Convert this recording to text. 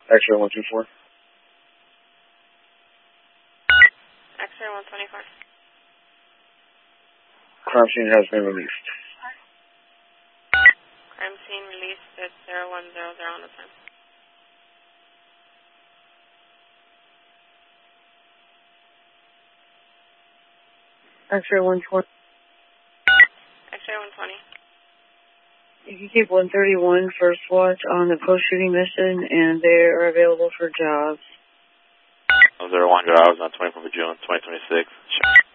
X-ray 124. X-ray 124. Crime scene has been released. Crime scene released at 0100 on the 10th. X-ray 120. X-ray 120. You can keep 131 first watch on the post-shooting mission, and they are available for jobs. 0100 hours on 24th of June, 2026.